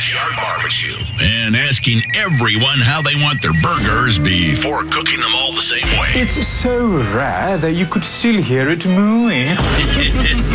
Backyard Barbecue and asking everyone how they want their burgers before cooking them all the same way. It's so rare that you could still hear it mooing.